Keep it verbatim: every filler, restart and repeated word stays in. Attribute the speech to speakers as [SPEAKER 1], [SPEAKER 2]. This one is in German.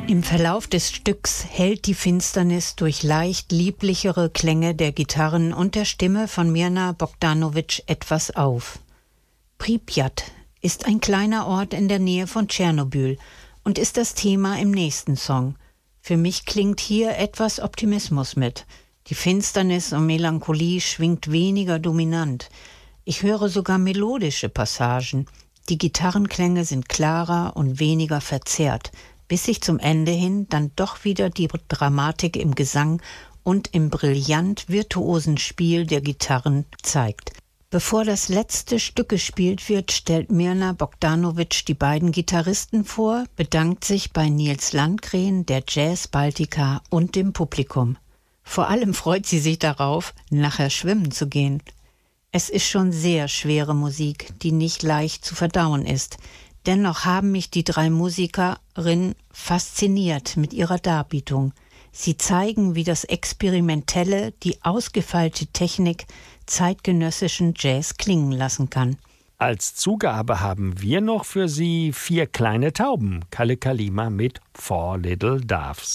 [SPEAKER 1] Im Verlauf des Stücks hält die Finsternis durch leicht lieblichere Klänge der Gitarren und der Stimme von Mirna Bogdanovic etwas auf. Pripjat ist ein kleiner Ort in der Nähe von Tschernobyl und ist das Thema im nächsten Song. Für mich klingt hier etwas Optimismus mit. Die Finsternis und Melancholie schwingt weniger dominant. Ich höre sogar melodische Passagen. Die Gitarrenklänge sind klarer und weniger verzerrt, bis sich zum Ende hin dann doch wieder die Dramatik im Gesang und im brillant virtuosen Spiel der Gitarren zeigt. Bevor das letzte Stück gespielt wird, stellt Mirna Bogdanovic die beiden Gitarristen vor, bedankt sich bei Nils Landgren, der Jazz Baltica und dem Publikum. Vor allem freut sie sich darauf, nachher schwimmen zu gehen. Es ist schon sehr schwere Musik, die nicht leicht zu verdauen ist. Dennoch haben mich die drei Musikerinnen fasziniert mit ihrer Darbietung. Sie zeigen, wie das Experimentelle, die ausgefeilte Technik zeitgenössischen Jazz klingen lassen kann.
[SPEAKER 2] Als Zugabe haben wir noch für Sie vier kleine Tauben, Kalle Kalima mit Four Little Doves.